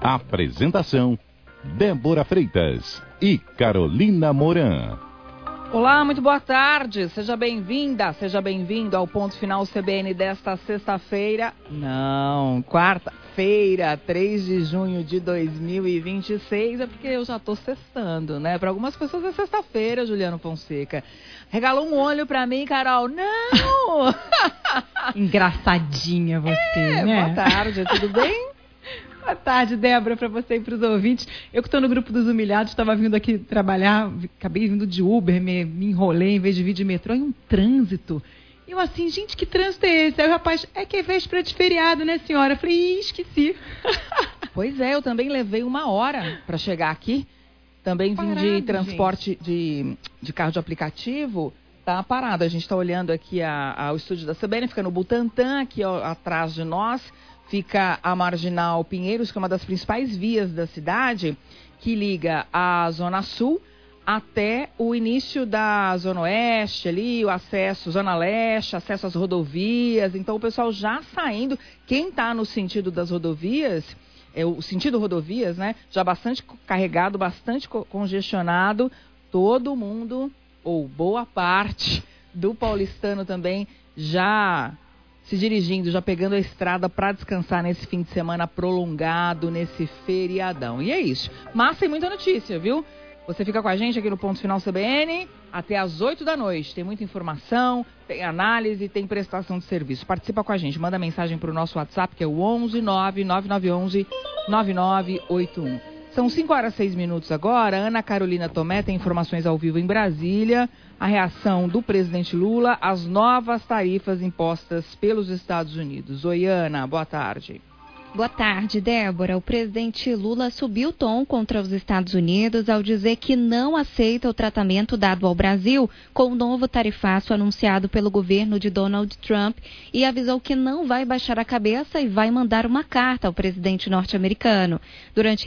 Apresentação: Débora Freitas e Carolina Moran. Olá, muito boa tarde. Seja bem-vinda, seja bem-vindo ao Ponto Final CBN desta sexta-feira. Não, quarta-feira, 3 de junho de 2026. É porque eu já tô sextando, né? Para algumas pessoas é sexta-feira, Juliano Fonseca. Regalou um olho pra mim, Carol. Não! Engraçadinha você, né? Boa tarde, tudo bem? Boa tarde, Débora, para você e para os ouvintes. Eu que estou no grupo dos humilhados, estava vindo aqui trabalhar, acabei vindo de Uber, me enrolei em vez de vir de metrô, em um trânsito. E eu assim, gente, que trânsito é esse? Aí o rapaz, é que é véspera de feriado, né, senhora? Eu falei, esqueci. Pois é, eu também levei 1 hora para chegar aqui. Também vim de transporte de carro de aplicativo. Tá parado, a gente está olhando aqui ao estúdio da CBN, fica no Butantã, aqui ó, atrás de nós. Fica a Marginal Pinheiros, que é uma das principais vias da cidade, que liga a Zona Sul até o início da Zona Oeste, ali, o acesso, Zona Leste, acesso às rodovias. Então, o pessoal já saindo. Quem está no sentido das rodovias, o sentido rodovias, né, já bastante carregado, bastante congestionado. Todo mundo, ou boa parte do paulistano também, já se dirigindo, já pegando a estrada para descansar nesse fim de semana prolongado, nesse feriadão. E é isso. Mas tem muita notícia, viu? Você fica com a gente aqui no Ponto Final CBN até às 8 da noite. Tem muita informação, tem análise, tem prestação de serviço. Participa com a gente. Manda mensagem para o nosso WhatsApp, que é o 11 99911 9981. São 5 horas e 6 minutos agora. Ana Carolina Tomé tem informações ao vivo em Brasília. A reação do presidente Lula às novas tarifas impostas pelos Estados Unidos. Oi, Ana, boa tarde. Boa tarde, Débora. O presidente Lula subiu o tom contra os Estados Unidos ao dizer que não aceita o tratamento dado ao Brasil com o novo tarifaço anunciado pelo governo de Donald Trump e avisou que não vai baixar a cabeça e vai mandar uma carta ao presidente norte-americano. Durante